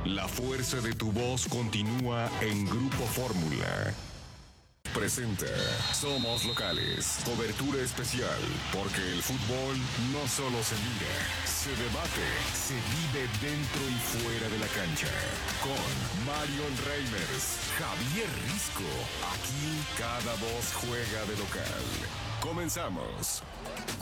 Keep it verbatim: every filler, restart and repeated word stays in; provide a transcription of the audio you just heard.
La fuerza de tu voz continúa en Grupo Fórmula. Presenta Somos Locales, cobertura especial, porque el fútbol no solo se mira, se debate, se vive dentro y fuera de la cancha. Con Marion Reimers, Javier Risco, aquí cada voz juega de local. Comenzamos.